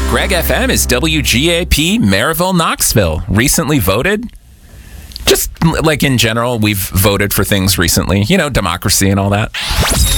Greg FM is WGAP Maryville, Knoxville. Recently voted. Just like in general, we've voted for things recently. You know, democracy and all that.